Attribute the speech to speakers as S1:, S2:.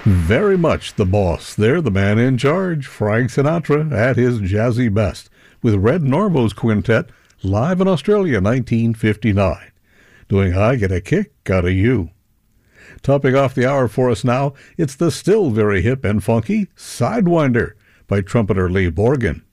S1: Very much the boss. They're the man in charge, Frank Sinatra at his jazzy best, with Red Norvo's quintet live in Australia 1959, doing I Get a Kick Out of You. Topping off the hour for us now, it's the still very hip and funky Sidewinder by trumpeter Lee Borgen.